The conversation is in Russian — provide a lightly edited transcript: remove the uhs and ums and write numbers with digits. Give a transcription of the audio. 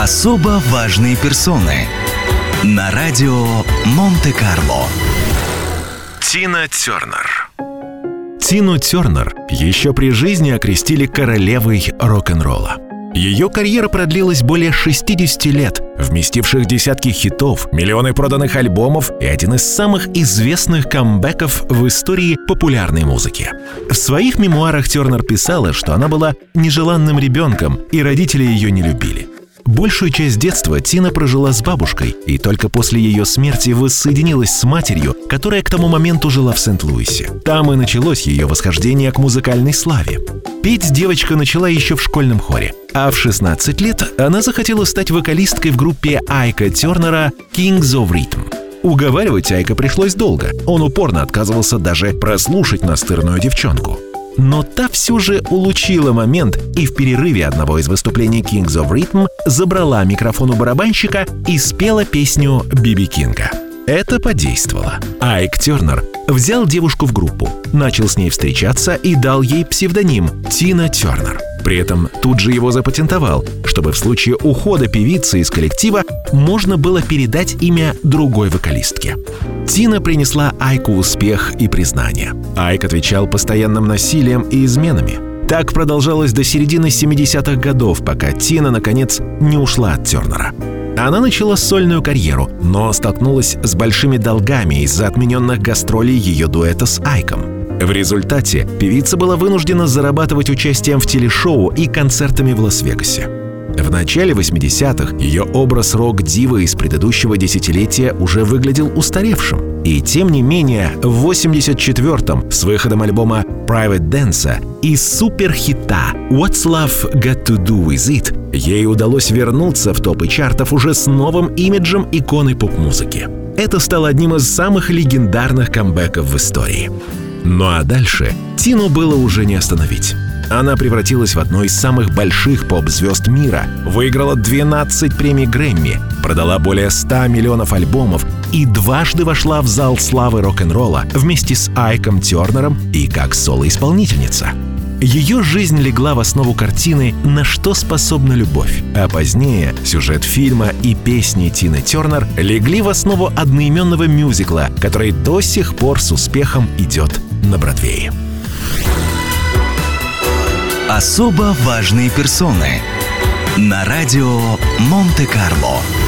Особо важные персоны на радио Монте-Карло. Тина Тернер. Тину Тернер еще при жизни окрестили королевой рок-н-ролла. Ее карьера продлилась более 60 лет, вместивших десятки хитов, миллионы проданных альбомов и один из самых известных камбэков в истории популярной музыки. В своих мемуарах Тернер писала, что она была нежеланным ребенком, и родители ее не любили. Большую часть детства Тина прожила с бабушкой и только после ее смерти воссоединилась с матерью, которая к тому моменту жила в Сент-Луисе. Там и началось ее восхождение к музыкальной славе. Петь девочка начала еще в школьном хоре, а в 16 лет она захотела стать вокалисткой в группе Айка Тернера «Kings of Rhythm». Уговаривать Айка пришлось долго, он упорно отказывался даже прослушать настырную девчонку. Но та все же улучила момент и в перерыве одного из выступлений Kings of Rhythm забрала микрофон у барабанщика и спела песню Би-Би Кинга. Это подействовало. Айк Тернер взял девушку в группу, начал с ней встречаться и дал ей псевдоним Тина Тернер. При этом тут же его запатентовал, чтобы в случае ухода певицы из коллектива можно было передать имя другой вокалистке. Тина принесла Айку успех и признание. Айк отвечал постоянным насилием и изменами. Так продолжалось до середины 70-х годов, пока Тина, наконец, не ушла от Тернера. Она начала сольную карьеру, но столкнулась с большими долгами из-за отмененных гастролей ее дуэта с Айком. В результате певица была вынуждена зарабатывать участием в телешоу и концертами в Лас-Вегасе. В начале 80-х ее образ рок-дивы из предыдущего десятилетия уже выглядел устаревшим. И тем не менее, в 84-м с выходом альбома Private Dancer и суперхита What's Love Got to Do With It ей удалось вернуться в топы чартов уже с новым имиджем иконы поп-музыки. Это стало одним из самых легендарных камбэков в истории. Ну а дальше Тину было уже не остановить. Она превратилась в одну из самых больших поп-звезд мира, выиграла 12 премий Грэмми, продала более 100 миллионов альбомов и дважды вошла в зал славы рок-н-ролла вместе с Айком Тернером и как соло-исполнительница. Ее жизнь легла в основу картины «На что способна любовь», а позднее сюжет фильма и песни Тины Тернер легли в основу одноименного мюзикла, который до сих пор с успехом идет на Бродвее. Особо важные персоны на радио Монте-Карло.